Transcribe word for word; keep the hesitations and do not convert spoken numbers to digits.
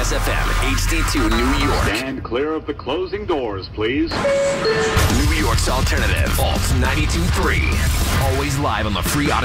Kiss F M, H D two, New York. Stand clear of the closing doors, please. New York's alternative, Alt ninety-two point three. Always live on the free Odyssey.